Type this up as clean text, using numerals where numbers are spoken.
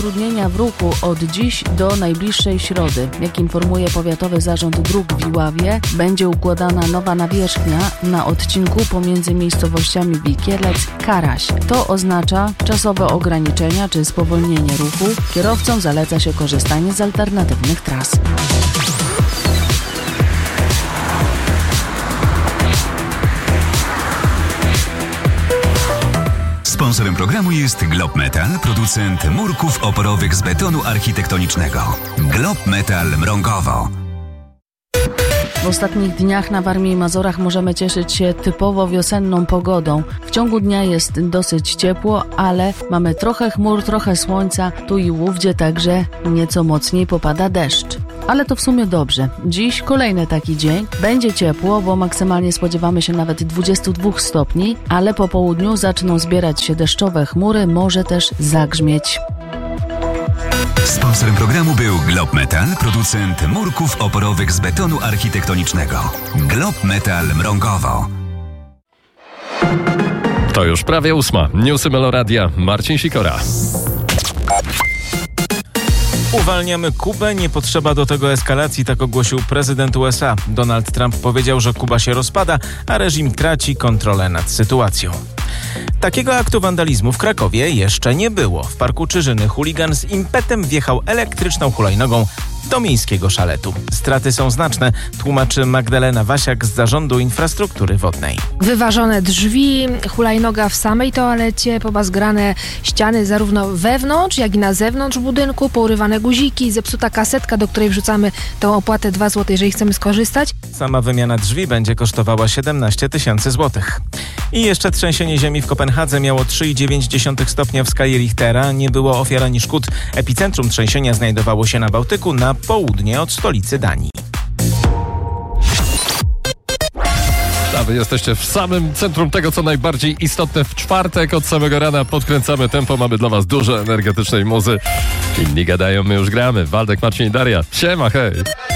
utrudnienia w ruchu od dziś do najbliższej środy. Jak informuje Powiatowy Zarząd Dróg w Iławie, będzie układana nowa nawierzchnia na odcinku pomiędzy miejscowościami Wikielec-Karaś. To oznacza czasowe ograniczenia czy spowolnienie ruchu. Kierowcom zaleca się korzystanie z alternatywnych tras. Sponsorem programu jest Glob Metal, producent murków oporowych z betonu architektonicznego. Glob Metal Mrągowo. W ostatnich dniach na Warmii i Mazurach możemy cieszyć się typowo wiosenną pogodą. W ciągu dnia jest dosyć ciepło, ale mamy trochę chmur, trochę słońca. Tu i ówdzie także nieco mocniej popada deszcz. Ale to w sumie dobrze. Dziś kolejny taki dzień. Będzie ciepło, bo maksymalnie spodziewamy się nawet 22 stopni, ale po południu zaczną zbierać się deszczowe chmury, może też zagrzmieć. Sponsorem programu był Glob Metal, producent murków oporowych z betonu architektonicznego. Glob Metal Mrągowo. To już prawie 8. Newsy Meloradia. Marcin Sikora. Uwalniamy Kubę, nie potrzeba do tego eskalacji, tak ogłosił prezydent USA. Donald Trump powiedział, że Kuba się rozpada, a reżim traci kontrolę nad sytuacją. Takiego aktu wandalizmu w Krakowie jeszcze nie było. W parku Czyżyny chuligan z impetem wjechał elektryczną hulajnogą do miejskiego szaletu. Straty są znaczne, tłumaczy Magdalena Wasiak z Zarządu Infrastruktury Wodnej. Wyważone drzwi, hulajnoga w samej toalecie, pobazgrane ściany zarówno wewnątrz, jak i na zewnątrz budynku, pourywane guziki, zepsuta kasetka, do której wrzucamy tą opłatę 2 zł, jeżeli chcemy skorzystać. Sama wymiana drzwi będzie kosztowała 17 000 złotych. I jeszcze trzęsienie ziemi w Kopenhadze miało 3,9 stopnia w skali Richtera. Nie było ofiar ani szkód. Epicentrum trzęsienia znajdowało się na Bałtyku, na południe od stolicy Danii. A wy jesteście w samym centrum tego, co najbardziej istotne w czwartek. Od samego rana podkręcamy tempo, mamy dla was dużo energetycznej muzy. Inni gadają, my już gramy. Waldek, Marcin i Daria. Siema, hej!